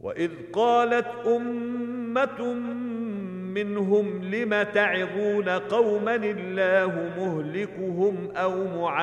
وإذ قالت أمة منهم لم تعظون قوما الله مهلكهم أو